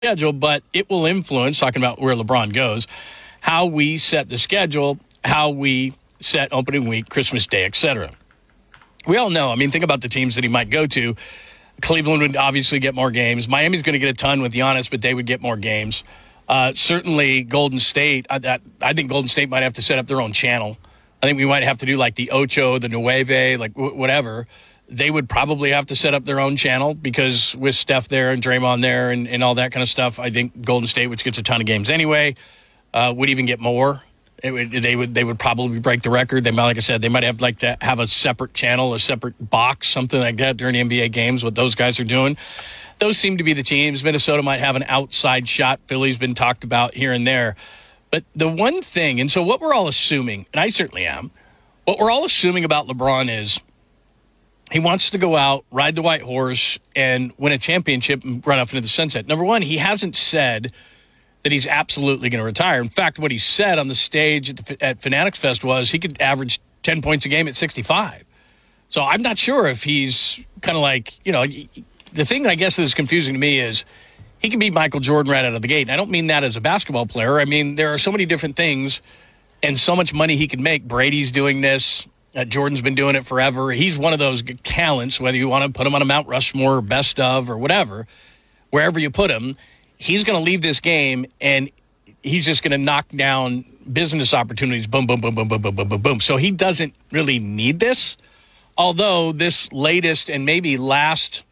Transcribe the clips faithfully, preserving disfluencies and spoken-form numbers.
schedule, but it will influence, talking about where LeBron goes, how we set the schedule, how we set opening week, Christmas Day, et cetera. We all know, I mean, think about the teams that he might go to. Cleveland would obviously get more games. Miami's going to get a ton with Giannis, but they would get more games. Uh, certainly Golden State, I, I, I think Golden State might have to set up their own channel. I think we might have to do like the Ocho, the Nueve, like w- whatever. They would probably have to set up their own channel because with Steph there and Draymond there and, and all that kind of stuff, I think Golden State, which gets a ton of games anyway, uh, would even get more. It would, they would they would probably break the record. They might, like I said, they might have like to have a separate channel, a separate box, something like that during the N B A games. What those guys are doing, those seem to be the teams. Minnesota might have an outside shot. Philly's been talked about here and there, but the one thing, and so what we're all assuming, and I certainly am, what we're all assuming about LeBron is he wants to go out, ride the white horse, and win a championship and run off into the sunset. Number one, he hasn't said that he's absolutely going to retire. In fact, what he said on the stage at, the, at Fanatics Fest was he could average ten points a game at sixty-five. So I'm not sure if he's kind of like, you know, the thing I guess that is confusing to me is he can beat Michael Jordan right out of the gate. And I don't mean that as a basketball player. I mean, there are so many different things and so much money he can make. Brady's doing this. Uh, Jordan's been doing it forever. He's one of those talents, whether you want to put him on a Mount Rushmore or best of or whatever, wherever you put him, he's going to leave this game, and he's just going to knock down business opportunities, boom, boom, boom, boom, boom, boom, boom, boom, boom. So he doesn't really need this, although this latest and maybe last,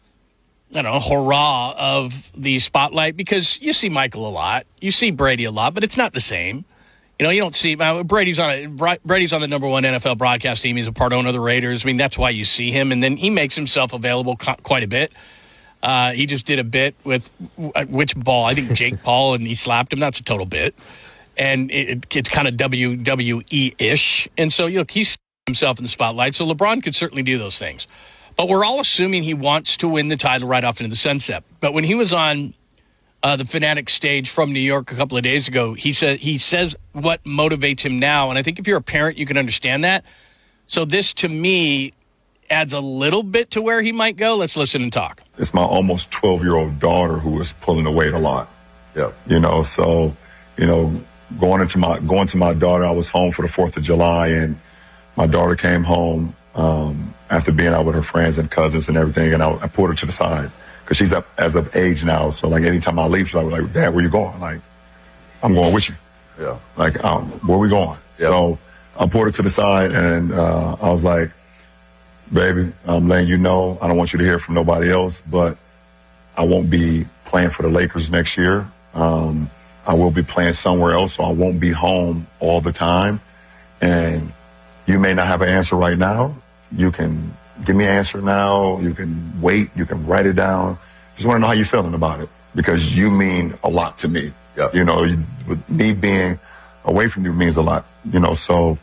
I don't know, hurrah of the spotlight, because you see Michael a lot, you see Brady a lot, but it's not the same. You know, you don't see uh, Brady's on a, Brady's on the number one N F L broadcast team. He's a part owner of the Raiders. I mean, that's why you see him, and then he makes himself available co- quite a bit. Uh, he just did a bit with which ball? I think Jake Paul, and he slapped him. That's a total bit. And it, it's kind of W W E-ish. And so, look, he's himself in the spotlight. So LeBron could certainly do those things. But we're all assuming he wants to win the title right off into the sunset. But when he was on uh, the Fanatic stage from New York a couple of days ago, he said he says what motivates him now. And I think if you're a parent, you can understand that. So this, to me, adds a little bit to where he might go. Let's listen and talk. It's my almost twelve-year-old daughter who is pulling the weight a lot. Yeah. You know, so, you know, going into my going to my daughter, I was home for the fourth of July, and my daughter came home um, after being out with her friends and cousins and everything, and I, I pulled her to the side because she's up as of age now. So, like, anytime I leave, she's like, Dad, where you going? Like, I'm going with you. Yeah. Like, um, where we going? Yeah. So I pulled her to the side, and uh, I was like, baby, I'm letting you know, I don't want you to hear from nobody else, but I won't be playing for the Lakers next year. Um, I will be playing somewhere else, so I won't be home all the time. And you may not have an answer right now. You can give me an answer now. You can wait. You can write it down. Just want to know how you're feeling about it, because you mean a lot to me. Yeah. You know, you, with me being away from you means a lot, you know, so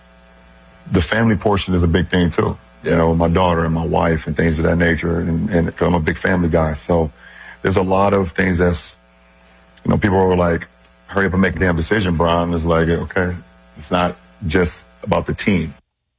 the family portion is a big thing too. You know, my daughter and my wife and things of that nature. And, and I'm a big family guy. So there's a lot of things that's, you know, people are like, hurry up and make a damn decision, Brian. It's like, okay, it's not just about the team.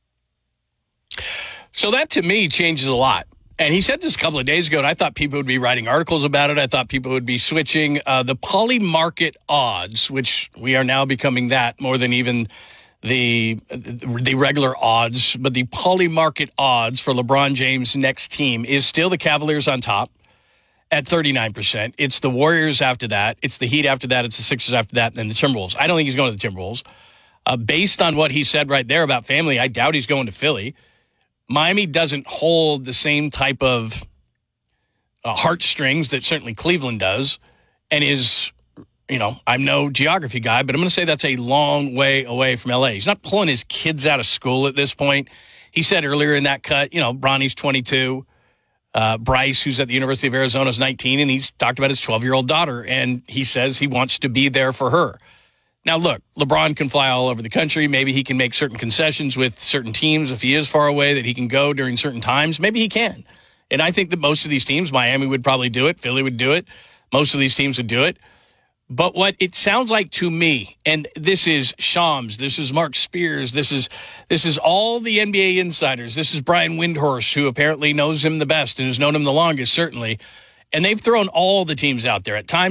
So that, to me, changes a lot. And he said this a couple of days ago, and I thought people would be writing articles about it. I thought people would be switching uh, the poly market odds, which we are now becoming that more than even the the regular odds, but the poly market odds for LeBron James' next team is still the Cavaliers on top at thirty-nine percent. It's the Warriors after that. It's the Heat after that. It's the Sixers after that, and then the Timberwolves. I don't think he's going to the Timberwolves. Uh, based on what he said right there about family, I doubt he's going to Philly. Miami doesn't hold the same type of uh, heartstrings that certainly Cleveland does, and is, you know, I'm no geography guy, but I'm going to say that's a long way away from L A. He's not pulling his kids out of school at this point. He said earlier in that cut, you know, Bronny's twenty-two. Uh, Bryce, who's at the University of Arizona, is nineteen, and he's talked about his twelve-year-old daughter, and he says he wants to be there for her. Now, look, LeBron can fly all over the country. Maybe he can make certain concessions with certain teams if he is far away, that he can go during certain times. Maybe he can. And I think that most of these teams, Miami would probably do it. Philly would do it. Most of these teams would do it. But what it sounds like to me, and this is Shams, this is Mark Spears, this is this is all the N B A insiders, this is Brian Windhorst, who apparently knows him the best and has known him the longest, certainly. And they've thrown all the teams out there. At times,